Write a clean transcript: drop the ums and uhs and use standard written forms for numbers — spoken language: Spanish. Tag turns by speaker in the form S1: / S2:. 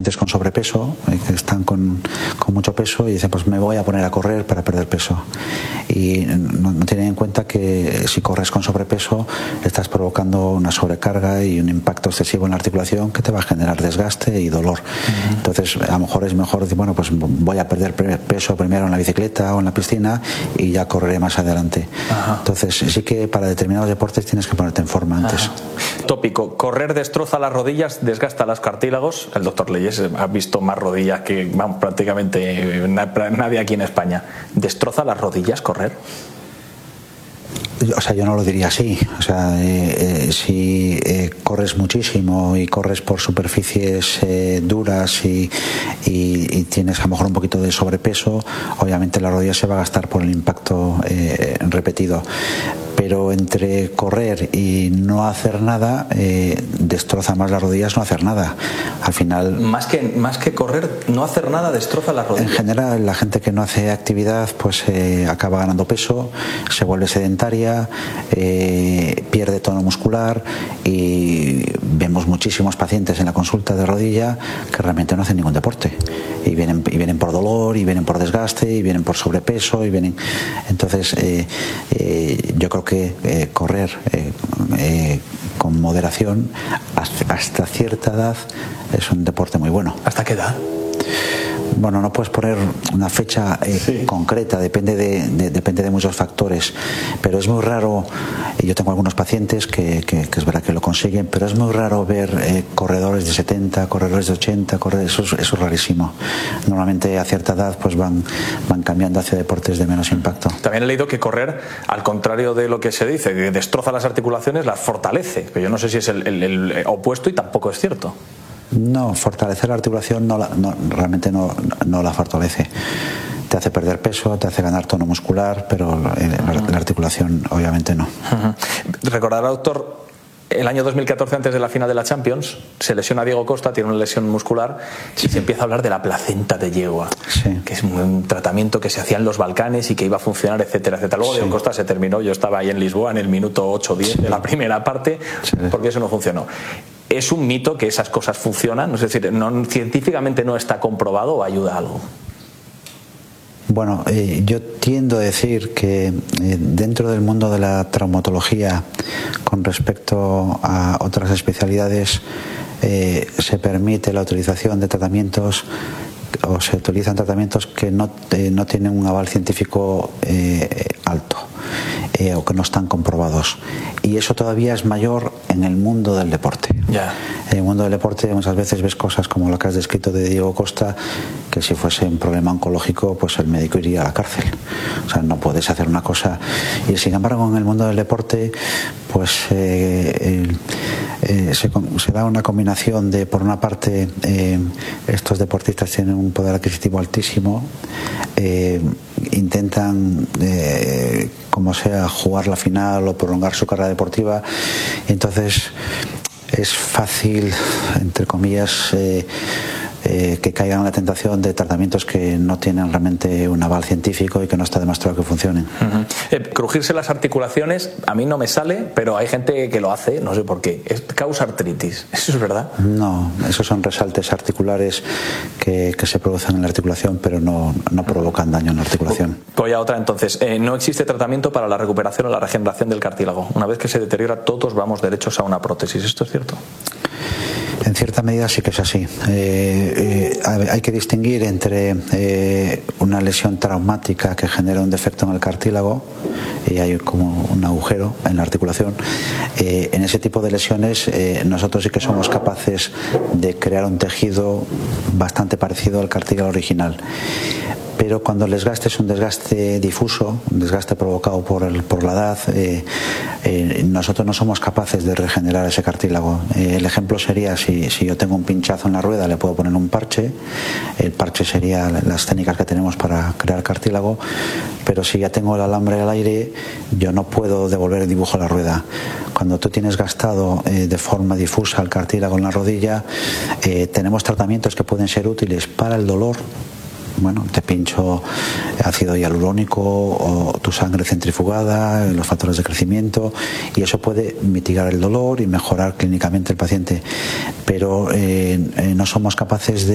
S1: pacientes con sobrepeso, que están con mucho peso y dicen, pues me voy a poner a correr para perder peso. Y no tienen en cuenta que si corres con sobrepeso estás provocando una sobrecarga y un impacto excesivo en la articulación que te va a generar desgaste y dolor. Entonces, a lo mejor es mejor decir, bueno, pues voy a perder peso primero en la bicicleta o en la piscina y ya correré más adelante. Entonces, sí que para determinados deportes tienes que ponerte en forma antes.
S2: Tópico, correr destroza las rodillas, desgasta los cartílagos. El doctor Leyes ha visto más rodillas que prácticamente nadie aquí en España. ¿Destroza las rodillas correr?
S1: O sea, yo no lo diría así. O sea, si corres muchísimo y corres por superficies duras y tienes a lo mejor un poquito de sobrepeso, obviamente la rodilla se va a gastar por el impacto repetido. Pero entre correr y no hacer nada, destroza más las rodillas no hacer nada. Al final...
S2: Más que correr, no hacer nada destroza las rodillas.
S1: En general, la gente que no hace actividad pues acaba ganando peso, se vuelve sedentaria, pierde tono muscular y vemos muchísimos pacientes en la consulta de rodilla que realmente no hacen ningún deporte. Y vienen por dolor, y vienen por desgaste, y vienen por sobrepeso, y vienen... Entonces, yo creo que correr con moderación hasta cierta edad es un deporte muy bueno.
S2: ¿Hasta qué edad?
S1: Bueno, no puedes poner una fecha concreta, depende de muchos factores, pero es muy raro. Yo tengo algunos pacientes que es verdad que lo consiguen, pero es muy raro ver corredores de 70, corredores de 80, eso es rarísimo. Normalmente a cierta edad pues van cambiando hacia deportes de menos impacto.
S2: También he leído que correr, al contrario de lo que se dice, que destroza las articulaciones, las fortalece, pero yo no sé si es el opuesto y tampoco es cierto.
S1: No, fortalecer la articulación realmente no la fortalece. Te hace perder peso, te hace ganar tono muscular, pero la articulación obviamente no.
S2: Recordará, doctor, el año 2014, antes de la final de la Champions, se lesiona Diego Costa, tiene una lesión muscular y se empieza a hablar de la placenta de yegua, que es un tratamiento que se hacía en los Balcanes y que iba a funcionar, etcétera, etcétera. Luego Diego Costa se terminó, yo estaba ahí en Lisboa en el minuto 8-10 de la primera parte, porque eso no funcionó. ¿Es un mito que esas cosas funcionan? Es decir, científicamente no está comprobado o ayuda algo.
S1: Bueno, yo tiendo a decir que dentro del mundo de la traumatología, con respecto a otras especialidades, se permite la utilización de tratamientos o se utilizan tratamientos que no tienen un aval científico alto o que no están comprobados. Y eso todavía es mayor en el mundo del deporte. En el mundo del deporte muchas veces ves cosas como lo que has descrito de Diego Costa, que si fuese un problema oncológico pues el médico iría a la cárcel. O sea, no puedes hacer una cosa. Y sin embargo en el mundo del deporte pues se da una combinación de, por una parte, estos deportistas tienen un poder adquisitivo altísimo, intentan como sea jugar la final o prolongar su carrera deportiva, y entonces es fácil, entre comillas, que caigan en la tentación de tratamientos que no tienen realmente un aval científico y que no está demostrado que funcionen.
S2: Crujirse las articulaciones a mí no me sale, pero hay gente que lo hace, no sé por qué. ¿Causa artritis? ¿Eso es verdad?
S1: No, esos son resaltes articulares que se producen en la articulación, pero no provocan daño en la articulación.
S2: Voy a otra entonces. No existe tratamiento para la recuperación o la regeneración del cartílago. Una vez que se deteriora, todos vamos derechos a una prótesis. ¿Esto es cierto?
S1: En cierta medida sí que es así. Hay que distinguir entre una lesión traumática que genera un defecto en el cartílago y hay como un agujero en la articulación. En ese tipo de lesiones nosotros sí que somos capaces de crear un tejido bastante parecido al cartílago original. Pero cuando el desgaste es un desgaste difuso, un desgaste provocado por la edad, nosotros no somos capaces de regenerar ese cartílago. El ejemplo sería si yo tengo un pinchazo en la rueda, le puedo poner un parche. El parche sería las técnicas que tenemos para crear cartílago, pero si ya tengo el alambre al aire, yo no puedo devolver el dibujo a la rueda. Cuando tú tienes gastado de forma difusa el cartílago en la rodilla, tenemos tratamientos que pueden ser útiles para el dolor. Bueno, te pincho ácido hialurónico o tu sangre centrifugada, los factores de crecimiento, y eso puede mitigar el dolor y mejorar clínicamente el paciente, pero no somos capaces de